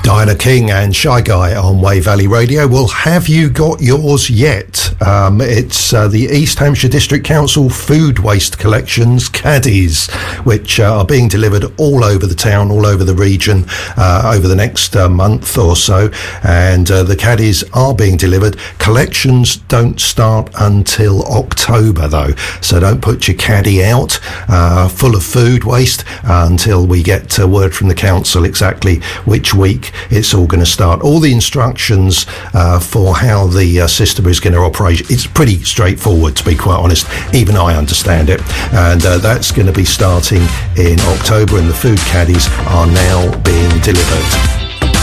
Diana King and Shy Guy on Way Valley Radio. Well, have you got yours yet? It's the East Hampshire District Council Food Waste Collections caddies, which are being delivered all over the town, all over the region, over the next month or so. And the caddies are being delivered. Collections don't start until October, though. So don't put your caddy out full of food waste until we get word from the council exactly which week it's all going to start. All the instructions for how the system is going to operate, it's pretty straightforward, to be quite honest. Even I understand it. And that's going to be starting in October, and the food caddies are now being delivered.